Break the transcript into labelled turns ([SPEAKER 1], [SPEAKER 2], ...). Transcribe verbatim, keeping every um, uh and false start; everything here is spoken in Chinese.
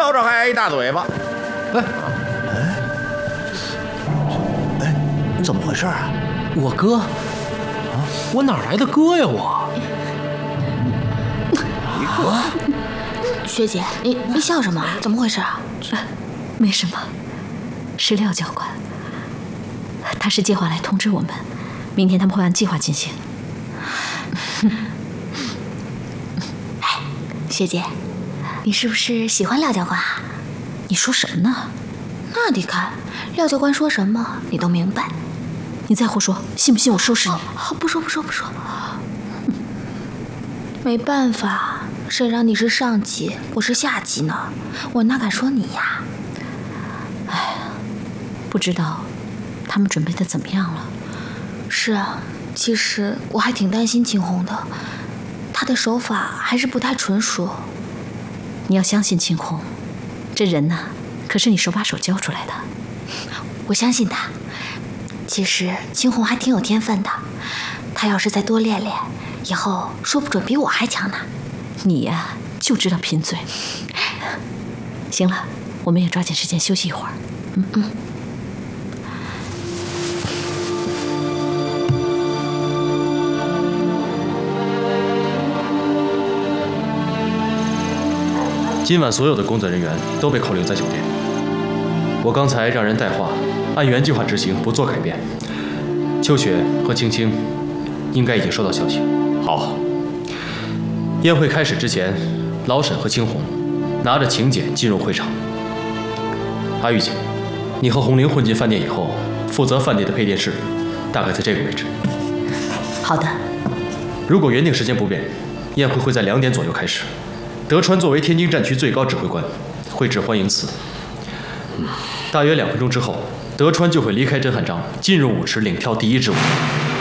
[SPEAKER 1] 聊着还挨一大嘴巴。
[SPEAKER 2] 哎
[SPEAKER 3] 哎哎，怎么回事啊？
[SPEAKER 2] 我哥啊，我哪来的哥呀我？
[SPEAKER 3] 你哥？
[SPEAKER 4] 学姐，你你笑什么？怎么回事啊？
[SPEAKER 5] 没什么，是廖教官，他是计划来通知我们，明天他们会按计划进行。
[SPEAKER 4] 哎，学姐，你是不是喜欢廖教官啊？
[SPEAKER 5] 你说什么呢？
[SPEAKER 4] 那你看，廖教官说什么你都明白。
[SPEAKER 5] 你再胡说，信不信我收拾你？
[SPEAKER 4] 好，不说不说不说。没办法，谁让你是上级，我是下级呢？我哪敢说你呀？
[SPEAKER 5] 哎，不知道他们准备的怎么样了？
[SPEAKER 4] 是啊，其实我还挺担心青红的，他的手法还是不太纯熟。
[SPEAKER 5] 你要相信青红，这人呐，可是你手把手教出来的。
[SPEAKER 4] 我相信他。其实青红还挺有天分的，他要是再多练练，以后说不准比我还强呢。
[SPEAKER 5] 你呀，就知道贫嘴。行了，我们也抓紧时间休息一会儿。嗯嗯。
[SPEAKER 6] 今晚所有的工作人员都被扣留在酒店。我刚才让人带话，按原计划执行，不做改变。秋雪和青青应该已经收到消息。
[SPEAKER 1] 好。
[SPEAKER 6] 宴会开始之前，老沈和青红拿着请柬进入会场。阿玉姐，你和红玲混进饭店以后，负责饭店的配电室，大概在这个位置。
[SPEAKER 5] 好的。
[SPEAKER 6] 如果原定时间不变，宴会会在两点左右开始。德川作为天津战区最高指挥官，会致欢迎词。嗯，大约两分钟之后，德川就会离开甄汉章，进入舞池领跳第一支舞。